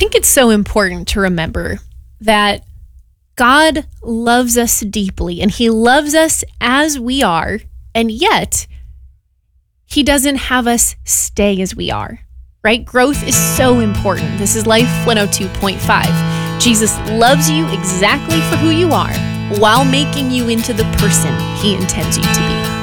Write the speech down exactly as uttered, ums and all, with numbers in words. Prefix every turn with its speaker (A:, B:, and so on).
A: think it's so important to remember that God loves us deeply and he loves us as we are, and yet he doesn't have us stay as we are, right? Growth is so important. This is Life one oh two point five. Jesus loves you exactly for who you are while making you into the person he intends you to be.